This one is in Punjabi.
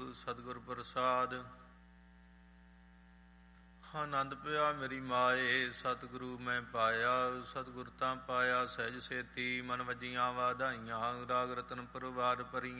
ਸਤਿਗੁਰ ਪ੍ਰਸਾਦ। ਆਨੰਦ ਪਿਆ ਮੇਰੀ ਮਾਏ, ਸਤਿਗੁਰੂ ਮੈਂ ਪਾਇਆ। ਸਤਿਗੁਰ ਤਾਂ ਪਾਇਆ ਸਹਿਜ ਸੇਤੀ, ਮਨ ਵੱਜੀਆਂ ਵਾਧਾਈਆਂ। ਰਾਗ ਰਤਨ ਪਰਵਾਰ ਭਰੀਆਂ